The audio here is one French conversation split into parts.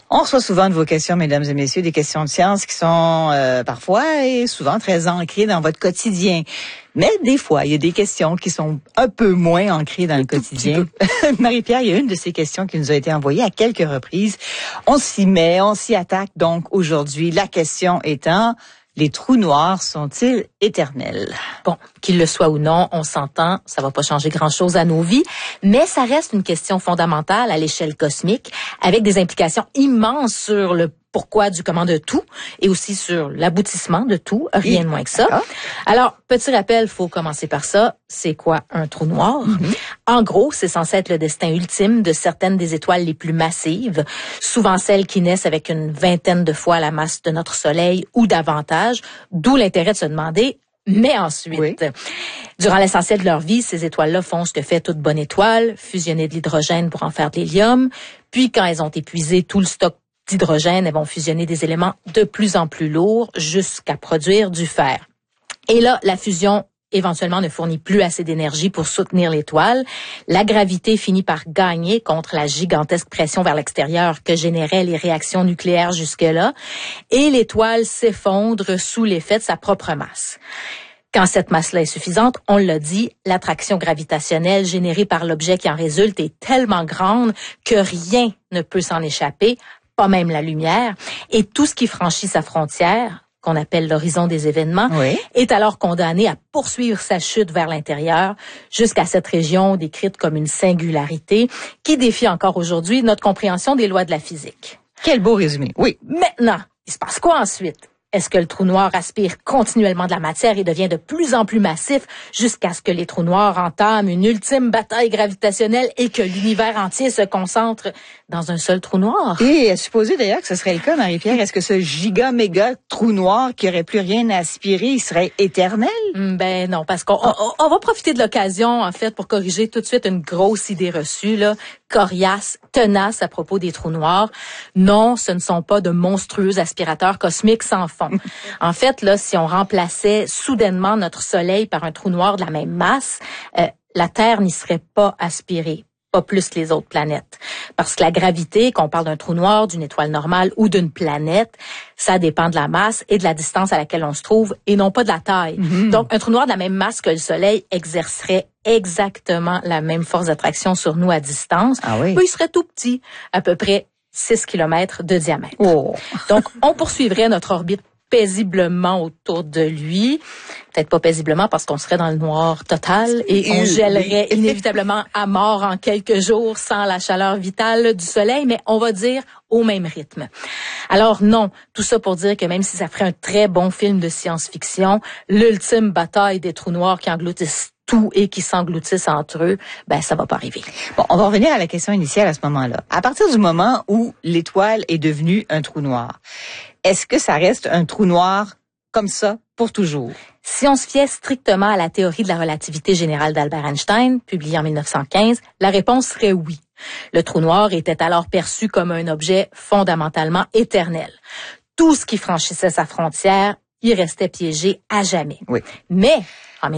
On reçoit souvent de vos questions, mesdames et messieurs, des questions de science qui sont parfois et souvent très ancrées dans votre quotidien. Mais des fois, il y a des questions qui sont un peu moins ancrées dans le quotidien. Marie-Pierre, il y a une de ces questions qui nous a été envoyée à quelques reprises. On s'y met, on s'y attaque donc aujourd'hui. La question étant, les trous noirs sont-ils éternels? Bon, qu'il le soit ou non, on s'entend, ça va pas changer grand-chose à nos vies, mais ça reste une question fondamentale à l'échelle cosmique, avec des implications immenses sur le pourquoi du comment de tout, et aussi sur l'aboutissement de tout, rien de moins que ça. Alors, petit rappel, faut commencer par ça. C'est quoi un trou noir? En gros, c'est censé être le destin ultime de certaines des étoiles les plus massives, souvent celles qui naissent avec une vingtaine de fois la masse de notre Soleil ou davantage, d'où l'intérêt de se demander, mais ensuite, durant l'essentiel de leur vie, ces étoiles-là font ce que fait toute bonne étoile, fusionner de l'hydrogène pour en faire de l'hélium, puis quand elles ont épuisé tout le stock d'hydrogène, elles vont fusionner des éléments de plus en plus lourds jusqu'à produire du fer. Et là, la fusion éventuellement ne fournit plus assez d'énergie pour soutenir l'étoile. La gravité finit par gagner contre la gigantesque pression vers l'extérieur que généraient les réactions nucléaires jusque-là, et l'étoile s'effondre sous l'effet de sa propre masse. Quand cette masse-là est suffisante, on l'a dit, l'attraction gravitationnelle générée par l'objet qui en résulte est tellement grande que rien ne peut s'en échapper, pas même la lumière, et tout ce qui franchit sa frontière, qu'on appelle l'horizon des événements, est alors condamné à poursuivre sa chute vers l'intérieur jusqu'à cette région décrite comme une singularité qui défie encore aujourd'hui notre compréhension des lois de la physique. Quel beau résumé. Oui. Maintenant, il se passe quoi ensuite? Est-ce que le trou noir aspire continuellement de la matière et devient de plus en plus massif jusqu'à ce que les trous noirs entament une ultime bataille gravitationnelle et que l'univers entier se concentre dans un seul trou noir? Et supposé d'ailleurs que ce serait le cas, Marie-Pierre, est-ce que ce giga-méga trou noir qui aurait plus rien à aspirer, il serait éternel? Ben non, parce qu'on va profiter de l'occasion, en fait, pour corriger tout de suite une grosse idée reçue, là, coriace, tenace à propos des trous noirs. Non, ce ne sont pas de monstrueux aspirateurs cosmiques sans fond. En fait, là, si on remplaçait soudainement notre Soleil par un trou noir de la même masse, la Terre n'y serait pas aspirée, pas plus que les autres planètes. Parce que la gravité, qu'on parle d'un trou noir, d'une étoile normale ou d'une planète, ça dépend de la masse et de la distance à laquelle on se trouve et non pas de la taille. Donc, un trou noir de la même masse que le Soleil exercerait exactement la même force d'attraction sur nous à distance. Mais il serait tout petit, à peu près 6 km de diamètre. Donc, on poursuivrait notre orbite paisiblement autour de lui. Peut-être pas paisiblement parce qu'on serait dans le noir total et on gèlerait inévitablement à mort en quelques jours sans la chaleur vitale du Soleil, mais on va dire au même rythme. Alors non, tout ça pour dire que même si ça ferait un très bon film de science-fiction, l'ultime bataille des trous noirs qui engloutissent tout et qui s'engloutissent entre eux, ben ça va pas arriver. Bon, on va revenir à la question initiale à ce moment-là. À partir du moment où l'étoile est devenue un trou noir, est-ce que ça reste un trou noir comme ça pour toujours? Si on se fiait strictement à la théorie de la relativité générale d'Albert Einstein, publiée en 1915, la réponse serait oui. Le trou noir était alors perçu comme un objet fondamentalement éternel. Tout ce qui franchissait sa frontière y restait piégé à jamais. Mais en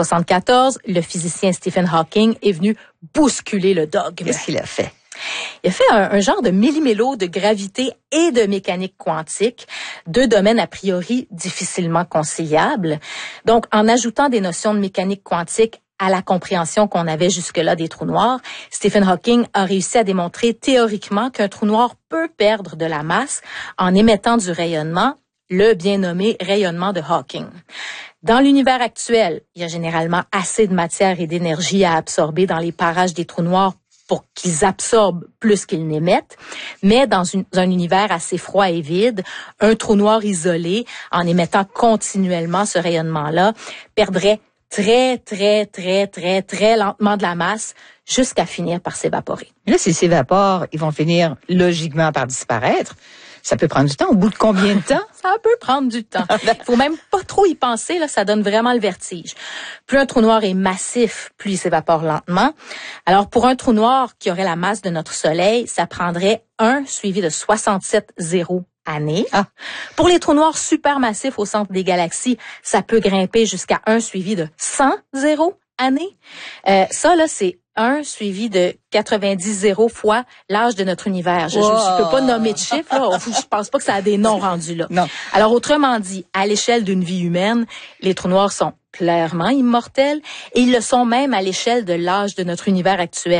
1974, le physicien Stephen Hawking est venu bousculer le dogme. Qu'est-ce qu'il a fait? Il a fait un genre de millimélo de gravité et de mécanique quantique, deux domaines a priori difficilement conciliables. Donc, en ajoutant des notions de mécanique quantique à la compréhension qu'on avait jusque-là des trous noirs, Stephen Hawking a réussi à démontrer théoriquement qu'un trou noir peut perdre de la masse en émettant du rayonnement, le bien nommé rayonnement de Hawking. Dans l'univers actuel, il y a généralement assez de matière et d'énergie à absorber dans les parages des trous noirs pour qu'ils absorbent plus qu'ils n'émettent, mais dans un univers assez froid et vide, un trou noir isolé, en émettant continuellement ce rayonnement-là, perdrait très lentement de la masse jusqu'à finir par s'évaporer. Là, s'ils s'évaporent, ils vont finir logiquement par disparaître. Ça peut prendre du temps. Au bout de combien de temps? Ça peut prendre du temps. Il faut même pas trop y penser, là, ça donne vraiment le vertige. Plus un trou noir est massif, plus il s'évapore lentement. Alors, pour un trou noir qui aurait la masse de notre Soleil, ça prendrait 1 suivi de 67 zéros années. Pour les trous noirs supermassifs au centre des galaxies, ça peut grimper jusqu'à 1 suivi de 100 zéros année. Ça, là, c'est 1 suivi de 90 fois l'âge de notre univers. Je peux pas nommer de chiffre, là. Je pense pas que ça a des noms rendus là. Non. Alors, autrement dit, à l'échelle d'une vie humaine, les trous noirs sont clairement immortels et ils le sont même à l'échelle de l'âge de notre univers actuel.